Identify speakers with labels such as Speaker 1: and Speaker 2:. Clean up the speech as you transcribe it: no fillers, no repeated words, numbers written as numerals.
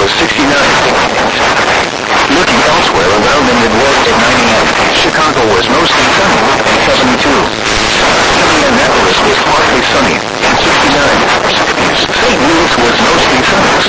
Speaker 1: was 69. Looking elsewhere around the Midwest at 98. Chicago was mostly sunny at 72. Indianapolis was partly sunny at 69. St. Louis was mostly sunny